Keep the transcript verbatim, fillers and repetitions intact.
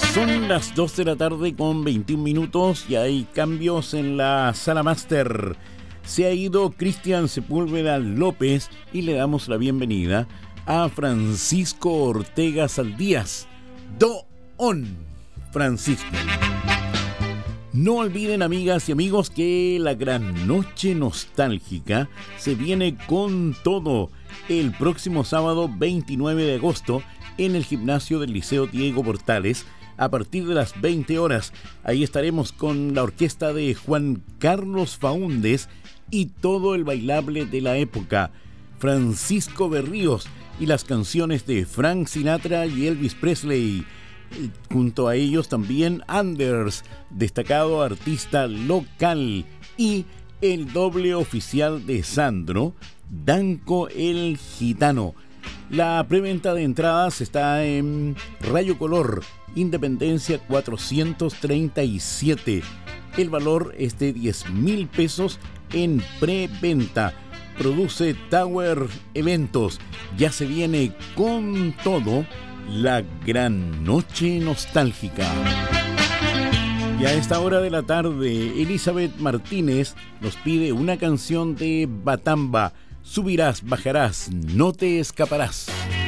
Son las dos de la tarde con veintiún minutos y hay cambios en la sala máster. Se ha ido Cristian Sepúlveda López y le damos la bienvenida a Francisco Ortega Saldías. Do-on, Francisco. No olviden, amigas y amigos, que la gran noche nostálgica se viene con todo el próximo sábado veintinueve de agosto en el gimnasio del Liceo Diego Portales a partir de las veinte horas. Ahí estaremos con la orquesta de Juan Carlos Faúndez y todo el bailable de la época, Francisco Berríos y las canciones de Frank Sinatra y Elvis Presley. Junto a ellos también Anders, destacado artista local, y el doble oficial de Sandro, Danco el Gitano. La preventa de entradas está en Rayo Color, Independencia cuatrocientos treinta y siete. El valor es de diez mil pesos en preventa. Produce Tower Eventos. Ya se viene con todo la gran noche nostálgica. Y a esta hora de la tarde, Elizabeth Martínez nos pide una canción de Batamba. Subirás, bajarás, no te escaparás.